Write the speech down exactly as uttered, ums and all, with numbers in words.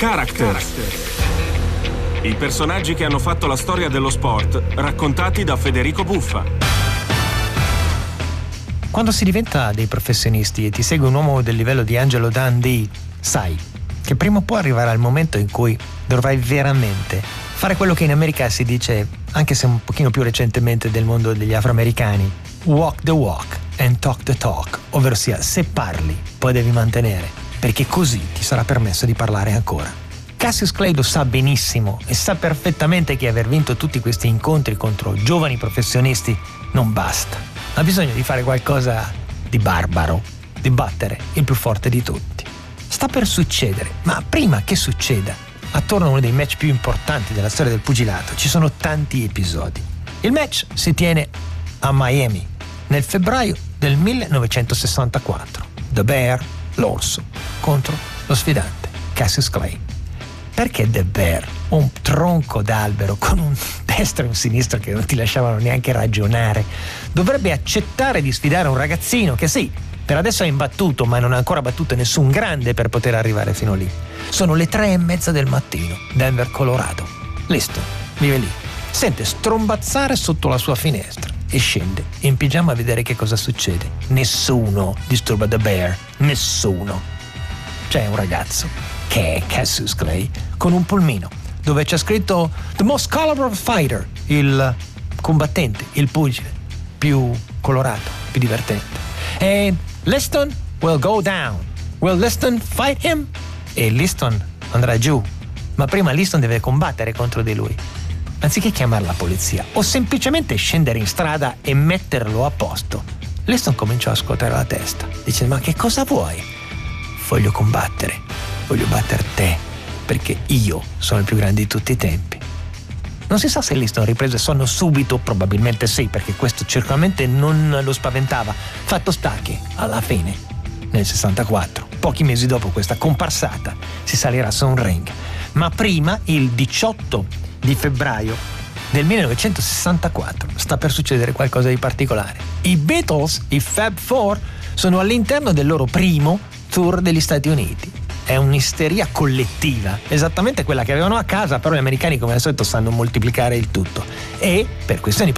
Characters. I personaggi che hanno fatto la storia dello sport, raccontati da Federico Buffa. Quando si diventa dei professionisti e ti segue un uomo del livello di Angelo Dundee, sai che prima o poi arriverà il momento in cui dovrai veramente fare quello che in America si dice, anche se un pochino più recentemente del mondo degli afroamericani, walk the walk and talk the talk, ovvero sia, se parli poi devi mantenere, perché così ti sarà permesso di parlare ancora. Cassius Clay lo sa benissimo e sa perfettamente che aver vinto tutti questi incontri contro giovani professionisti non basta. Ha bisogno di fare qualcosa di barbaro, di battere il più forte di tutti. Sta per succedere, ma prima che succeda, attorno a uno dei match più importanti della storia del pugilato, ci sono tanti episodi. Il match si tiene a Miami, nel febbraio del millenovecentosessantaquattro. The Bear, l'orso, contro lo sfidante Cassius Clay. Perché The Bear, un tronco d'albero con un destro e un sinistro che non ti lasciavano neanche ragionare, dovrebbe accettare di sfidare un ragazzino che sì, per adesso è imbattuto, ma non ha ancora battuto nessun grande per poter arrivare fino lì? Sono le tre e mezza del mattino, Denver, Colorado. Liston vive lì, sente strombazzare sotto la sua finestra e scende in pigiama a vedere che cosa succede. Nessuno disturba The Bear, nessuno. C'è un ragazzo che è Cassius Clay con un pulmino dove c'è scritto The Most Colorful Fighter, il combattente, il pugile più colorato, più divertente. E Liston will go down. Will Liston fight him? E Liston andrà giù, ma prima Liston deve combattere contro di lui. Anziché chiamare la polizia o semplicemente scendere in strada e metterlo a posto, Liston cominciò a scuotere la testa. Dice: ma che cosa vuoi? Voglio combattere, voglio battere te, perché io sono il più grande di tutti i tempi. Non si sa se Liston riprese sonno subito, probabilmente sì, perché questo certamente non lo spaventava. Fatto sta che, alla fine, nel sessantaquattro, pochi mesi dopo questa comparsata, si salirà su un ring. Ma prima, il diciotto di febbraio del millenovecentosessantaquattro, sta per succedere qualcosa di particolare. I Beatles, i Fab Four, sono all'interno del loro primo tour degli Stati Uniti. È un'isteria collettiva, esattamente quella che avevano a casa, però gli americani come al solito sanno moltiplicare il tutto. E per questioni